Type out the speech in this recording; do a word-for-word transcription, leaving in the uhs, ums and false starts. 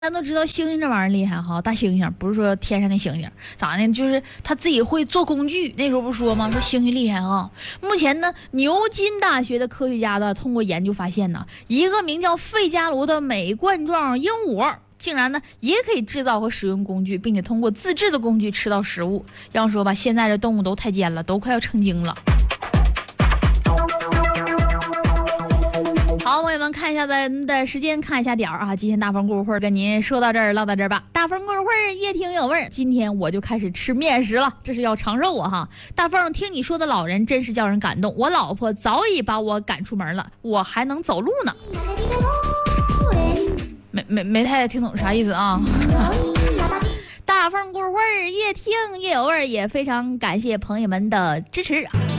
咱都知道猩猩这玩意儿厉害哈，大猩猩不是说天上的猩猩，咋的？就是他自己会做工具。那时候不说吗？说猩猩厉害哈。目前呢，牛津大学的科学家呢，通过研究发现呢，一个名叫费加罗的美冠状鹦鹉，竟然呢也可以制造和使用工具，并且通过自制的工具吃到食物。要说吧，现在这动物都太尖了，都快要成精了。好，朋友们，看一下咱的时间，看一下点儿啊。今天大风故事会跟您说到这儿，唠到这儿吧。大风故事会越听越有味儿，今天我就开始吃面食了，这是要长肉啊哈。大风，听你说的老人真是叫人感动，我老婆早已把我赶出门了，我还能走路呢。没没没太听懂啥意思啊。大风故事会越听越有味儿，也非常感谢朋友们的支持。